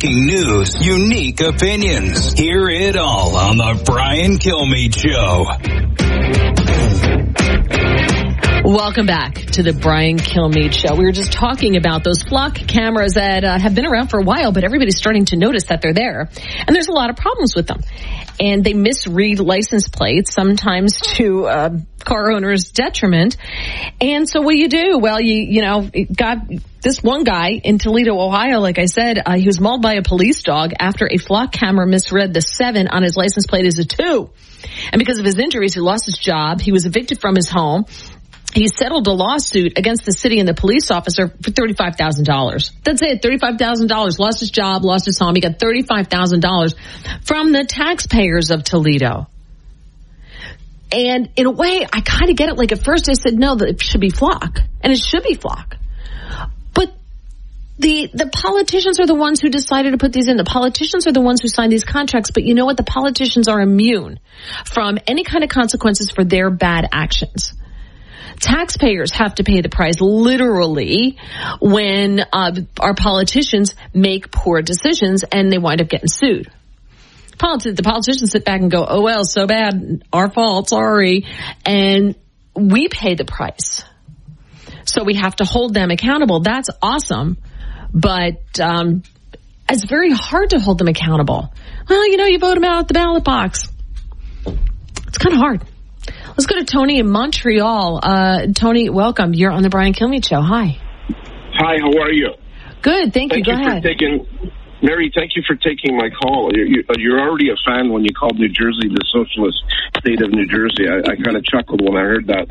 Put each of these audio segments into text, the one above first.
breaking news, unique opinions. Hear it all on the Brian Kilmeade Show. Welcome back to the Brian Kilmeade Show. We were just talking about those flock cameras that have been around for a while, but everybody's starting to notice that they're there. And there's a lot of problems with them. And they misread license plates, sometimes to car owners' detriment. And so what do you do? Well, you got this one guy in Toledo, Ohio, like I said, he was mauled by a police dog after a flock camera misread the 7 on his license plate as a 2. And because of his injuries, he lost his job. He was evicted from his home. He settled a lawsuit against the city and the police officer for $35,000. That's it, $35,000. Lost his job, lost his home. He got $35,000 from the taxpayers of Toledo. And in a way, I kind of get it. Like at first I said, no, that it should be flock. And it should be flock. But the politicians are the ones who decided to put these in. The politicians are the ones who signed these contracts. But you know what? The politicians are immune from any kind of consequences for their bad actions. Taxpayers have to pay the price literally when our politicians make poor decisions and they wind up getting sued. The politicians sit back and go, oh, well, so bad, our fault, sorry. And we pay the price. So we have to hold them accountable. That's awesome. But it's very hard to hold them accountable. Well, you vote them out at the ballot box. It's kind of hard. Let's go to Tony in Montreal. Tony, welcome. You're on the Brian Kilmeade Show. Hi. Hi, how are you? Good, thank you. Go ahead. Mary, thank you for taking my call. You're already a fan when you called New Jersey the socialist state of New Jersey. I kind of chuckled when I heard that.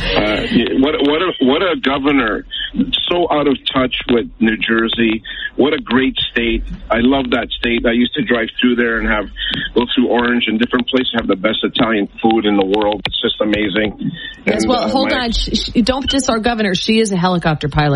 What a governor. So out of touch with New Jersey. What a great state. I love that state. I used to drive through there and go through Orange and different places have the best Italian food in the world. It's just amazing. Yes, well, hold on. Don't diss our governor. She is a helicopter pilot,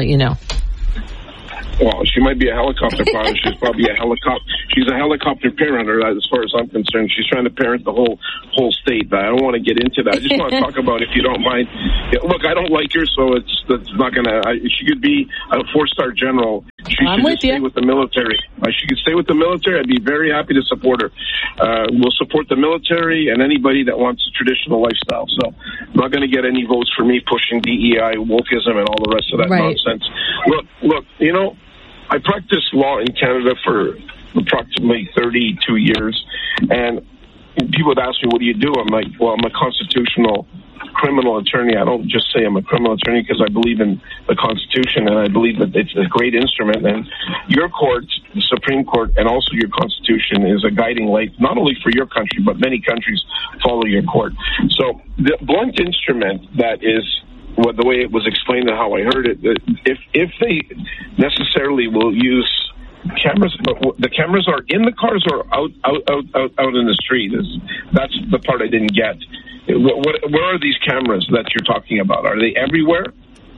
Well, she might be a helicopter pilot. She's probably she's a helicopter parenter, as far as I'm concerned. She's trying to parent the whole state. But I don't want to get into that. I just want to talk about, if you don't mind. Look, I don't like her, so that's not going to. She could be a 4-star general. She should just stay with the military. She could stay with the military. I'd be very happy to support her. We'll support the military and anybody that wants a traditional lifestyle. So I'm not going to get any votes for me pushing DEI, wokeism, and all the rest of that nonsense. Look, I practiced law in Canada for approximately 32 years, and people would ask me, what do you do? I'm like, well, I'm a constitutional criminal attorney. I don't just say I'm a criminal attorney because I believe in the Constitution, and I believe that it's a great instrument. And your court, the Supreme Court, and also your Constitution is a guiding light, not only for your country, but many countries follow your court. So the blunt instrument that is the way it was explained and how I heard it, if they necessarily will use cameras, the cameras are in the cars or out in the street. That's the part I didn't get. Where are these cameras that you're talking about? Are they everywhere?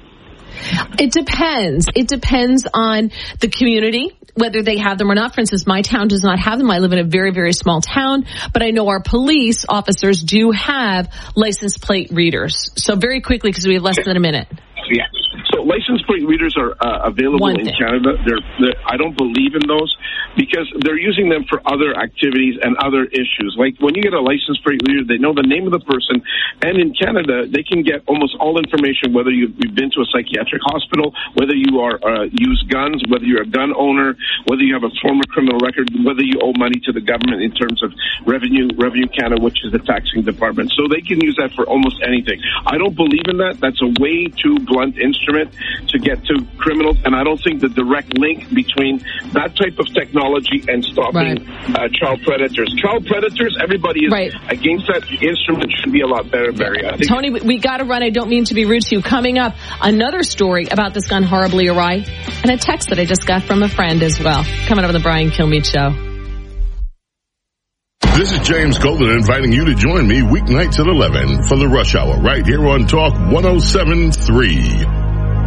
It depends. It depends on the community, whether they have them or not. For instance, my town does not have them. I live in a very, very small town, but I know our police officers do have license plate readers. So very quickly, because we have less than a minute. Yeah. So license plate readers are available in Canada. I don't believe in those because they're using them for other activities and other issues. Like when you get a license plate reader, they know the name of the person. And in Canada, they can get almost all information, whether you've been to a psychiatric hospital, whether you use guns, whether you're a gun owner, whether you have a former criminal record, whether you owe money to the government in terms of Revenue Canada, which is the taxing department. So they can use that for almost anything. I don't believe in that. That's a way too blunt instrument to get to criminals, and I don't think the direct link between that type of technology and stopping child predators. Child predators, everybody is against that. The instrument should be a lot better, Barry. Tony, we got to run. I don't mean to be rude to you. Coming up, another story about this gone horribly awry, and a text that I just got from a friend as well. Coming up on the Brian Kilmeade Show. This is James Golden inviting you to join me weeknights at 11 for the Rush Hour right here on Talk 107.3.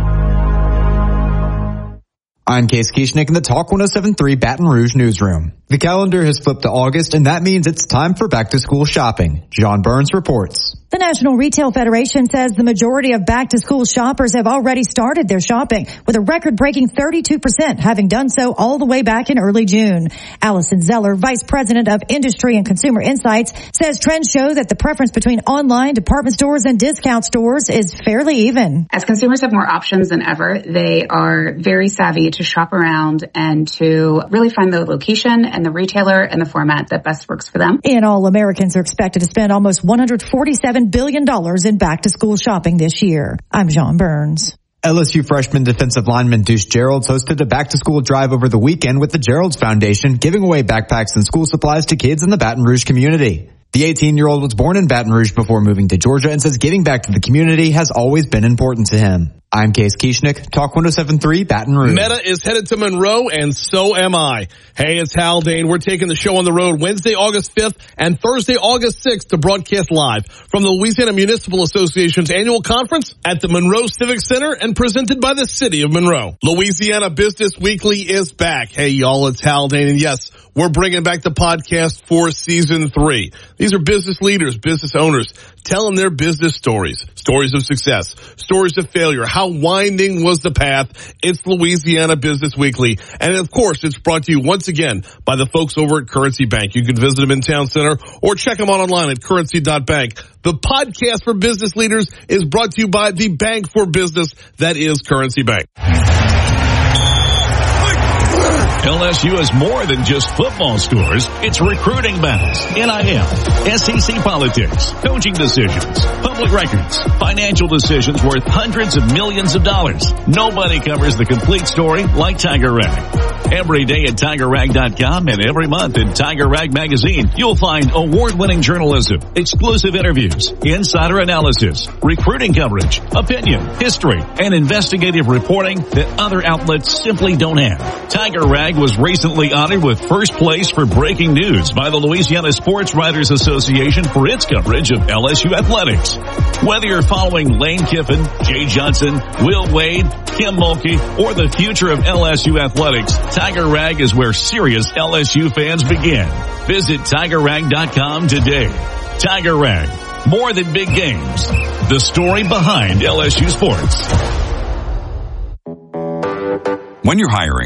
I'm Case Kieschnick in the Talk 107.3 Baton Rouge newsroom. The calendar has flipped to August, and that means it's time for back-to-school shopping. John Burns reports. The National Retail Federation says the majority of back-to-school shoppers have already started their shopping, with a record-breaking 32% having done so all the way back in early June. Allison Zeller, Vice President of Industry and Consumer Insights, says trends show that the preference between online, department stores, and discount stores is fairly even. As consumers have more options than ever, they are very savvy to shop around and to really find the location and the retailer and the format that best works for them. In all, Americans are expected to spend almost $147 billion in back-to-school shopping this year. I'm John Burns. LSU freshman defensive lineman Deuce Geralds hosted a back-to-school drive over the weekend with the Geralds Foundation, giving away backpacks and school supplies to kids in the Baton Rouge community. The 18-year-old was born in Baton Rouge before moving to Georgia and says giving back to the community has always been important to him. I'm Case Kieschnick, Talk 107.3 Baton Rouge. Meta is headed to Monroe, and so am I. Hey, it's Haldane. We're taking the show on the road Wednesday, August 5th and Thursday, August 6th to broadcast live from the Louisiana Municipal Association's annual conference at the Monroe Civic Center and presented by the city of Monroe. Louisiana Business Weekly is back. Hey, y'all, it's Haldane, and yes, we're bringing back the podcast for season 3. These are business leaders, business owners, telling their business stories, stories of success, stories of failure. How winding was the path? It's Louisiana Business Weekly. And of course, it's brought to you once again by the folks over at Currency Bank. You can visit them in Town Center or check them out online at currency.bank. The podcast for business leaders is brought to you by the bank for business that is Currency Bank. LSU is more than just football scores. It's recruiting battles, NIL, SEC politics, coaching decisions, public records, financial decisions worth hundreds of millions of dollars. Nobody covers the complete story like Tiger Rag. Every day at TigerRag.com and every month in Tiger Rag Magazine, you'll find award-winning journalism, exclusive interviews, insider analysis, recruiting coverage, opinion, history, and investigative reporting that other outlets simply don't have. Tiger Rag was recently honored with first place for breaking news by the Louisiana Sports Writers Association for its coverage of LSU athletics. Whether you're following Lane Kiffin, Jay Johnson, Will Wade, Kim Mulkey, or the future of LSU athletics, Tiger Rag is where serious LSU fans begin. Visit TigerRag.com today. Tiger Rag, more than big games. The story behind LSU sports. When you're hiring,